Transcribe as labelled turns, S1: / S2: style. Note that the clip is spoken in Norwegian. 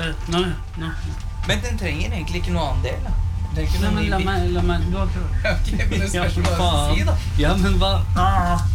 S1: Nå.
S2: Men den trenger egentlig ikke noe annen del, da. Den trenger ikke
S1: Nei,
S2: noe
S1: men
S2: ny bil.
S1: la meg, du har prøvd.
S2: Ok, men det spørs hva du
S1: faen.
S2: si, da.
S1: Ja, men hva?